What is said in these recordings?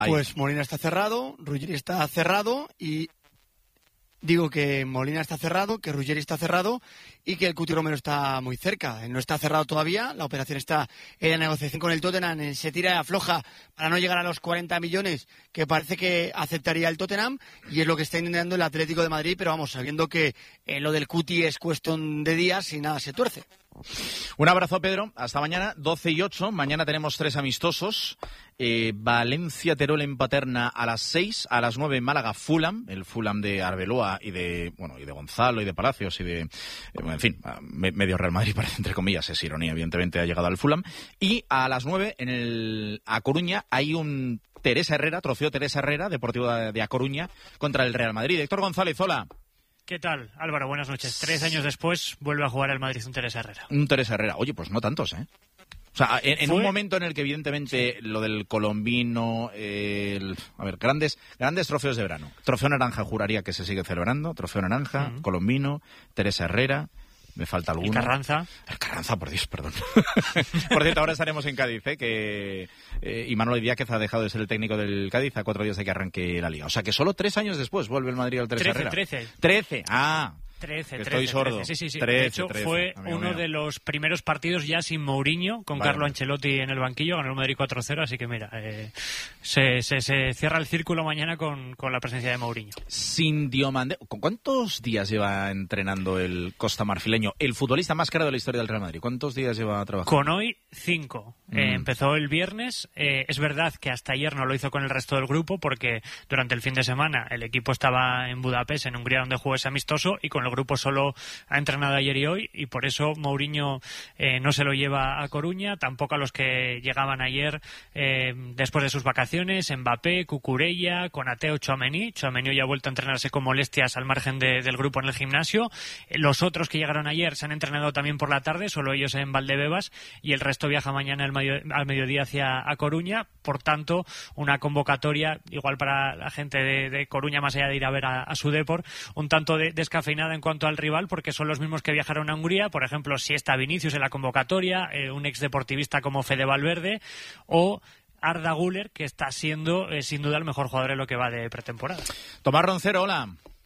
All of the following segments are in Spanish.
Pues Molina está cerrado, Ruggeri está cerrado y... Digo que Molina está cerrado, que Ruggeri está cerrado y que el Cuti Romero está muy cerca. No está cerrado todavía, la operación está en la negociación con el Tottenham, se tira y afloja para no llegar a los 40 millones que parece que aceptaría el Tottenham y es lo que está intentando el Atlético de Madrid, pero vamos, sabiendo que lo del Cuti es cuestión de días y nada se tuerce. Un abrazo, Pedro. Hasta mañana, 12:08. Mañana tenemos 3 amistosos. Valencia-Teruel en Paterna a las 6. A las 9 en Málaga, Fulham. El Fulham de Arbeloa y de Gonzalo y de Palacios y de... en fin, medio Real Madrid, parece, entre comillas. Es ironía, evidentemente, ha llegado al Fulham. Y a las 9 A Coruña hay un Teresa Herrera, trofeo Teresa Herrera, Deportivo de A Coruña, contra el Real Madrid. Héctor González, hola. ¿Qué tal, Álvaro? Buenas noches. 3 años después vuelve a jugar el Madrid un Teresa Herrera. Un Teresa Herrera. Oye, pues no tantos, ¿eh? O sea, en un momento en el que evidentemente lo del colombino, grandes trofeos de verano. Trofeo Naranja juraría que se sigue celebrando. Trofeo Naranja, Colombino, Teresa Herrera. Me falta alguno. ¿Y Carranza? El Carranza, por Dios, perdón. Por cierto, ahora estaremos en Cádiz, que Imanol Díaz ha dejado de ser el técnico del Cádiz a 4 días de que arranque la Liga. O sea, que solo 3 años después vuelve el Madrid al Teresa Herrera. 13. Ah. 13. Estoy sordo. Sí. 13, de hecho, 13, fue uno de los primeros partidos ya sin Mourinho, con Carlo Ancelotti en el banquillo. Ganó el Madrid 4-0, así que mira, se cierra el círculo mañana con la presencia de Mourinho. Sin Diomande, ¿cuántos días lleva entrenando el costamarfileño, el futbolista más caro de la historia del Real Madrid? ¿Cuántos días lleva trabajando? Con hoy 5. Empezó el viernes. Es verdad que hasta ayer no lo hizo con el resto del grupo, porque durante el fin de semana el equipo estaba en Budapest, en Hungría, donde jugó ese amistoso, y con el grupo solo ha entrenado ayer y hoy, y por eso Mourinho no se lo lleva a Coruña, tampoco a los que llegaban ayer después de sus vacaciones: Mbappé, Cucurella, Konaté o Tchouaméni. Tchouaméni ya ha vuelto a entrenarse con molestias al margen del grupo en el gimnasio. Los otros que llegaron ayer se han entrenado también por la tarde, solo ellos en Valdebebas, y el resto viaja mañana al mediodía hacia a Coruña. Por tanto, una convocatoria igual para la gente de Coruña, más allá de ir a ver a su Depor, un tanto descafeinada en cuanto al rival, porque son los mismos que viajaron a Hungría. Por ejemplo, si está Vinicius en la convocatoria, un exdeportivista como Fede Valverde o Arda Güler, que está siendo sin duda el mejor jugador en lo que va de pretemporada. Tomás Roncero, hola.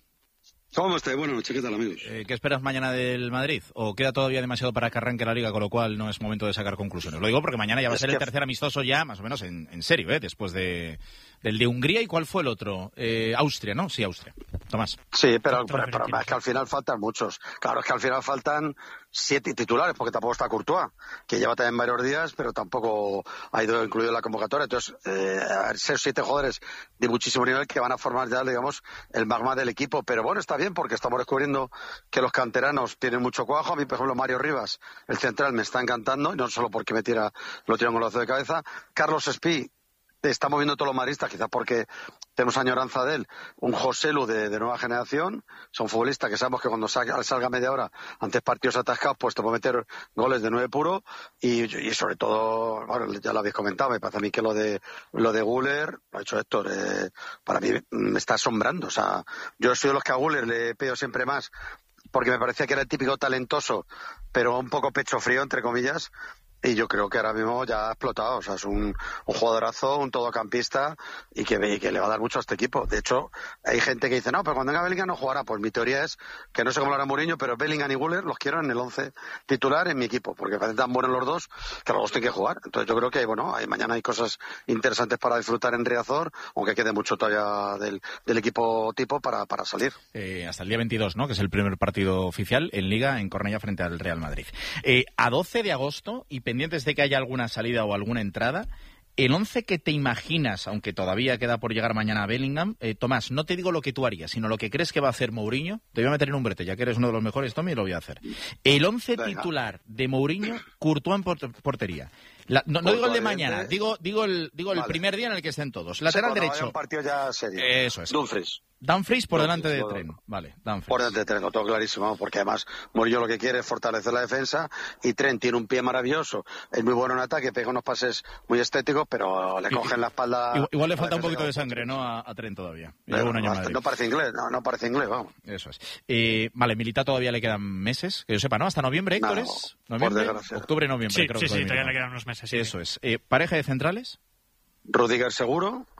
¿Cómo estáis? Buenas noches, ¿qué tal, amigos? ¿Qué esperas mañana del Madrid? ¿O queda todavía demasiado para que arranque la Liga, con lo cual no es momento de sacar conclusiones? Lo digo porque mañana ya va a ser el tercer amistoso ya, más o menos en serio, después del de Hungría. ¿Y cuál fue el otro? Austria, ¿no? Sí, Austria. Tomás. Sí, pero es que al final faltan muchos. Claro, es que al final faltan 7 titulares, porque tampoco está Courtois, que lleva también varios días, pero tampoco ha ido incluido en la convocatoria. Entonces, ser 7 jugadores de muchísimo nivel que van a formar ya, digamos, el magma del equipo. Pero bueno, está bien, porque estamos descubriendo que los canteranos tienen mucho cuajo. A mí, por ejemplo, Mario Rivas, el central, me está encantando, y no solo porque lo tira un golazo de cabeza. Carlos Espí está moviendo todos los madridistas, quizás porque tenemos añoranza de él. Un Joselu de nueva generación, es un futbolista que sabemos que cuando salga media hora antes partidos atascados, pues te puede meter goles de 9 puro, y sobre todo, bueno, ya lo habéis comentado, me parece a mí que lo de Güler, lo ha hecho Héctor, para mí me está asombrando. O sea, yo soy de los que a Güler le pido siempre más, porque me parecía que era el típico talentoso, pero un poco pecho frío, entre comillas. Y yo creo que ahora mismo ya ha explotado. O sea, es un jugadorazo, un todocampista, y que le va a dar mucho a este equipo. De hecho, hay gente que dice, no, pero cuando venga Bellingham no jugará. Pues mi teoría es que no sé cómo lo hará Mourinho, pero Bellingham y Güler los quiero en el 11 titular en mi equipo, porque parecen tan buenos los dos que los dos tienen que jugar. Entonces yo creo que, mañana hay cosas interesantes para disfrutar en Riazor, aunque quede mucho todavía del equipo tipo para salir. Hasta el día 22, ¿no? Que es el primer partido oficial en Liga en Cornellá frente al Real Madrid. A 12 de agosto, y pendientes de que haya alguna salida o alguna entrada, el 11 que te imaginas, aunque todavía queda por llegar mañana a Bellingham, Tomás, no te digo lo que tú harías, sino lo que crees que va a hacer Mourinho. Te voy a meter en un brete, ya que eres uno de los mejores, Tommy, y lo voy a hacer. El 11 titular de Mourinho, Courtois en portería. No digo el de mañana, digo el primer día en el que estén todos. Lateral derecho. Un partido ya serio. Eso es. Dumfries por delante de Trent. Vale, Dumfries. Por delante de Trent, lo tengo clarísimo, porque además Mourinho lo que quiere es fortalecer la defensa, y Trent tiene un pie maravilloso, es muy bueno en ataque, pega unos pases muy estéticos, pero le cogen la espalda. Igual le falta un poquito de sangre, ¿no? A Trent todavía. No parece inglés, no parece inglés, vamos. Eso es. Vale, Militao todavía le quedan meses, que yo sepa, ¿no? Hasta noviembre, Héctor, ¿es? ¿Noviembre? Octubre, noviembre, sí, creo sí, que todavía le quedan unos meses. Sí. Eso es. ¿Pareja de centrales? Rudiger seguro.